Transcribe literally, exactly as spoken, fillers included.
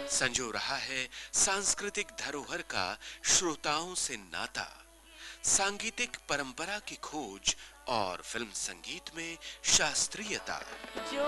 संजो रहा है सांस्कृतिक धरोहर का श्रोताओं से नाता, सांगीतिक परंपरा की खोज और फिल्म संगीत में शास्त्रीयता। जो